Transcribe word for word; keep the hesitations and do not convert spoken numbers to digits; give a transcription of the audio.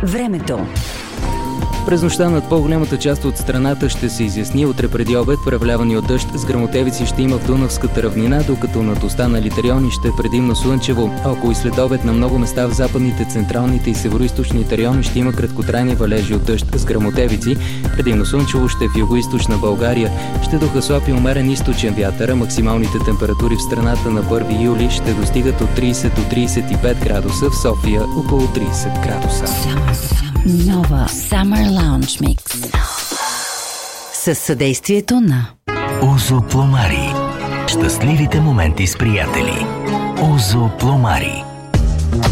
Времето. През нощта над по-голямата част от страната ще се изясни. Утре преди обед, превлявани от дъжд с гръмотевици ще има в Дунавската равнина, докато над останалите райони ще е предимно слънчево. Около и след обед на много места в западните, централните и североизточните райони ще има краткотрайни валежи от дъжд с гръмотевици. Предимно слънчево ще е в югоизточна България. Ще духа слаб и умерен източен вятър, а максималните температури в страната на първи юли ще достигат от трийсет до трийсет и пет градуса, в София около трийсет градуса. Нова Summer Lounge Mix със съдействието на Озо Пломари. Щастливите моменти с приятели. Озо Пломари.